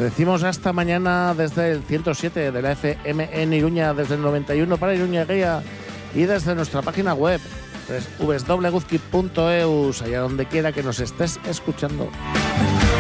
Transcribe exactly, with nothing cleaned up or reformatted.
decimos hasta mañana desde el ciento siete de la F M en Iruña, desde el noventa y uno para Iruña Guía y desde nuestra página web doble u doble u doble u punto eguzki punto eus, allá donde quiera que nos estés escuchando.